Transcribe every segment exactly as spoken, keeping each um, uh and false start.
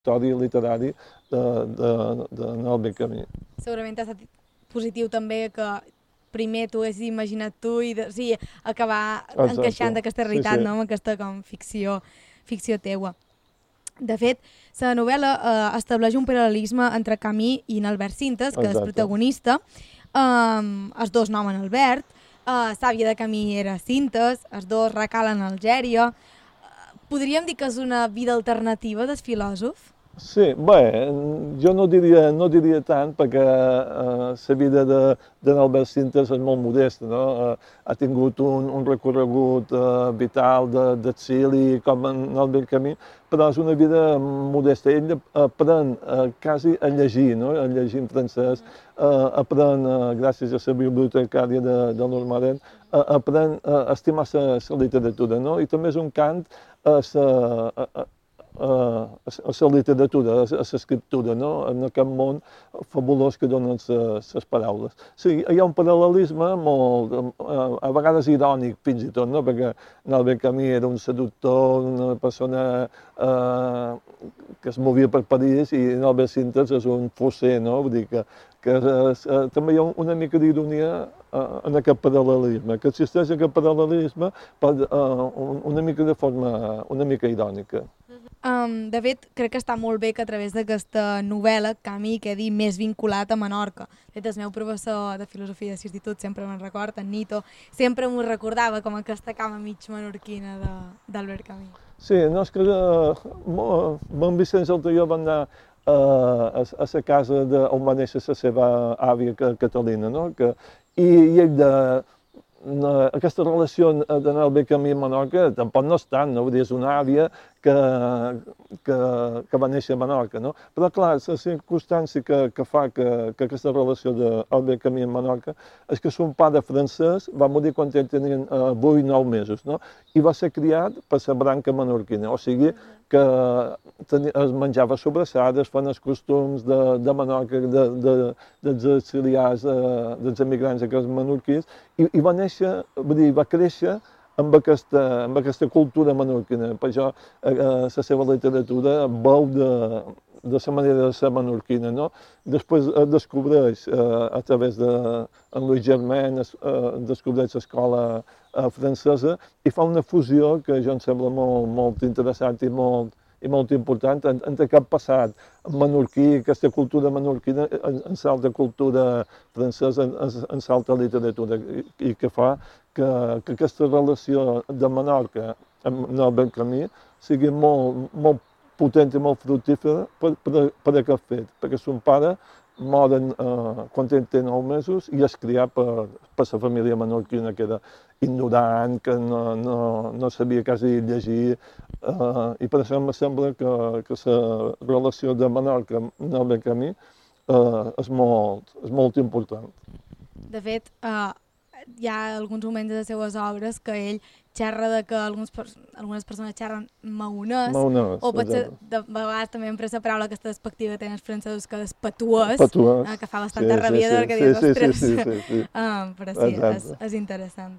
repertori literari de, de, de Albert Camus. Segurament ha estat positiu també que primer t'ho haguessis imaginat tu i de, sí, acabar Exacte. encaixant aquesta realitat, sí, sí. no? Amb aquesta com, ficció, ficció teua. De fet, la novel·la eh, estableix un paral·lelisme entre Camus i Albert Sintes, que Exacte. És protagonista. Um, els dos nomen Albert, uh, Sàvia de Camus era Sintes, els dos recalen a Algèria. Uh, podríem dir que és una vida alternativa del filòsof? Sí, bé, jo no diria, no diria tant, perquè la eh, vida d'Albert Sintes és molt modesta, no? Eh, ha tingut un, un recorregut eh, vital d'exili, com en Albert Camus, però és una vida modesta. Ell aprèn eh, quasi a llegir, no? A llegir en francès, eh, aprèn, eh, gràcies a la bibliotecària de, de l'Urmaren, eh, aprèn a estimar la literatura, no? I també és un cant a la a la literatura, a l'escriptura, no? En aquest món fabulós que donen les paraules. Sí, hi ha un paral·lelisme molt, a vegades irònic fins i tot, no? Perquè Albert Camus era un seductor, una persona eh, que es movia per París, i Albert Sintes és un fosser, no? Vull dir que, que eh, també hi ha una mica d'ironia eh, en aquest paral·lelisme, que existeix aquest paral·lelisme per, eh, una mica de forma una mica irònica. Um, de fet, crec que està molt bé que a través d'aquesta novel·la Camus quedi més vinculat a Menorca. De fet, el meu professor de filosofia de l'institut sempre me'n recorda, en Nito, sempre m'ho recordava com aquesta cama mig menorquina d'Albert Camus. Sí, no, és que uh, mon Vicenç Altaió va anar uh, a, a la casa de, on va néixer la seva àvia Catalina, no? Que, i, i ell de... No, aquesta relació d'Albert Camus i Menorca tampoc no és tant, no? Vull dir, és una àvia que, que, que va néixer a Menorca, no? Però clar, la circumstància que, que fa que, que aquesta relació d'Albert Camus i Menorca és que son pare francès va morir quan ell tenia eh, vuit o nou mesos, no? I va ser criat per la branca menorquina, o sigui que tenia, es menjava sobrassades, fan els costums de, de Menorca, de, de, dels exiliats, eh, dels emigrants aquests menorquins, i, i va néixer, vull dir, va créixer amb aquesta, amb aquesta cultura menorquina. Per això eh, la seva literatura veu de, de la manera de ser menorquina, no? Després eh, descobreix, eh, a través de en Louis Germain, eh, descobreix l'escola eh, francesa i fa una fusió que jo em sembla molt, molt interessant i molt, i molt important entre aquest passat menorquí, aquesta cultura menorquina, en, en salta cultura francesa, en, en salta literatura, i, i que fa que, que aquesta relació de Menorca amb Albert Camus sigui molt, molt potent i molt fructífera per, per, per aquest fet, perquè son pare moren eh, quan ell té nou mesos i és criat per, per la família menorquina, que era ignorant, que no, no, no sabia quasi llegir, eh, i per això em sembla que, que la relació de Menorca amb Albert Camus eh, és, molt, és molt important. De fet, eh, hi ha alguns moments de les seues obres que ell xerra de que alguns, algunes persones xerren maonès, maonès o potser de vegades també em presa la paraula aquesta despectiva que tenen els francesos, que és patuós, patuós. Eh, que fa bastanta sí, ràbia sí, perquè sí, dius, sí, ostres, sí, sí, sí, sí. um, però sí, és, és interessant.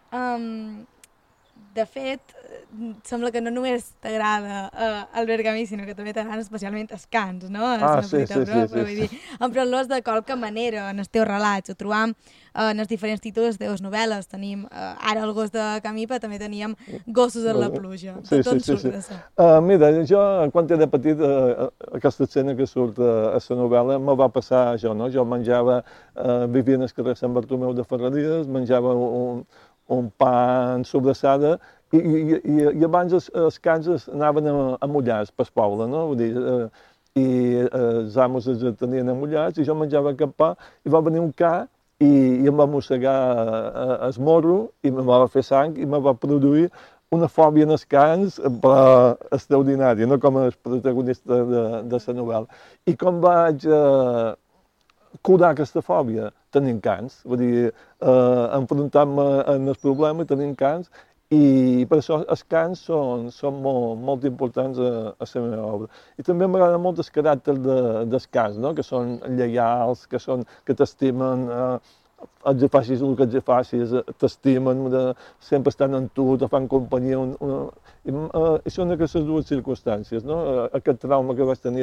Um, de fet, sembla que no només t'agrada uh, Albert Camus, sinó que també t'agraden especialment els cants, no? Ah, sí, sí, sí, broma, sí, però vull dir, emprant-los de qualque manera en els teus relats. Ho trobam uh, en els diferents títols de les teves novel·les. Tenim uh, ara el gos de Camus, però també teníem Gossos en la pluja. Sí, sí, sí, sí. Uh, mira, jo, quan era petit, uh, aquesta escena que surt uh, a la novel·la me va passar això, no? Jo menjava, uh, vivia al carrer Sant Bartomeu de Ferreries, menjava un, un pa en sobrassada, i, i, i, i abans els, els cans anaven a, a mullars per Poble, no? Vull dir, eh, i eh, els amos els tenien amullats i jo menjava aquest pa i va venir un ca i, i em va mossegar eh, el morro i em va fer sang i em va produir una fòbia en els cans, però extraordinària, no com el protagonista de, de la novel·la. I com vaig eh, curar aquesta fòbia? Tenint cans, vull dir, eh, enfrontant-me en el problema tenint cans, i per això els cants són, són molt, molt importants a, a la meva obra. I també m'agrada molt el caràcter de, dels cants, no? Que són lleials, que, són, que t'estimen, eh, els facis el que els facis, t'estimen, sempre estan amb tu, te fan companyia. Una, una, i, uh, són aquestes dues circumstàncies, no? Aquest trauma que vaig tenir